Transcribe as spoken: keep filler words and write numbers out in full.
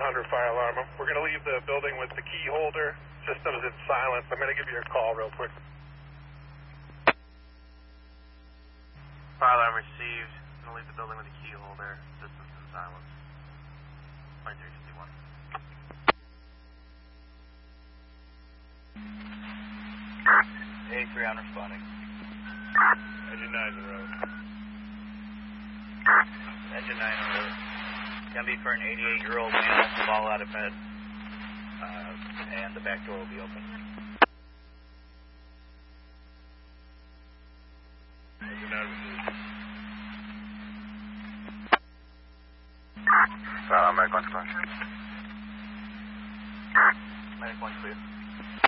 hundred fire alarm. We're going to leave the building with the key holder. System's in silence. I'm going to give you a call real quick. Fire alarm received. I'm going to leave the building with the key holder. System's in silence. twenty-three fifty-one. A three on responding. Engine nine on the road. Engine nine on the road. Gonna be for an eighty-eight-year-old male to fall out of bed. Uh, and the back door will be open. Engine nine received. Uh, Medic one clear. Medic one clear.